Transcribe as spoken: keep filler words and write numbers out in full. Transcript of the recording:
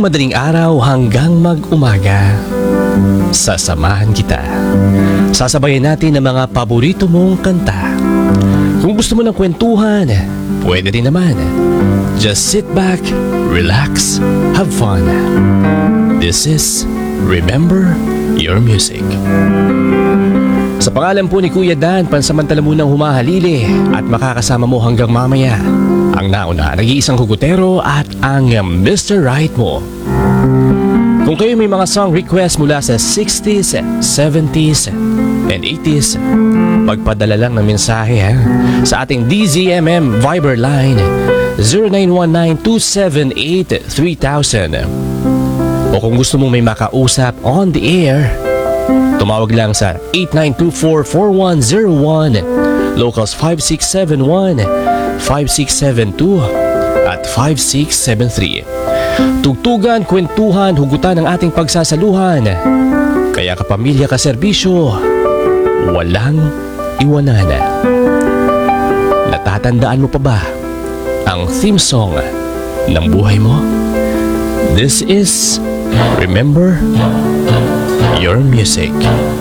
madaling araw hanggang mag-umaga, sasamahan kita. Sasabayan natin ang mga paborito mong kanta. Kung gusto mo ng kwentuhan, pwede din naman. Just sit back, relax, have fun. This is Remember Your Music. Sa pangalan po ni Kuya Dan, pansamantala munang humahalili at makakasama mo hanggang mamaya ang nauna, nag-iisang hugutero at ang mister Right mo. Kung kayo may mga song request mula sa sixties, seventies, and eighties, magpadala lang ng mensahe ha, sa ating D Z M M Viber line zero nine one nine two seven eight three thousand. O kung gusto mong may makausap on the air, tumawag lang sa eight nine two four four one zero one, locals five six seven one, five six seven two at five six seven three. Tugtugan, kwentuhan, hugutan ang ating pagsasaluhan. Kaya kapamilya ka serbisyo, walang iwanan. Natatandaan mo pa ba ang theme song ng buhay mo? This is Remember Your Music.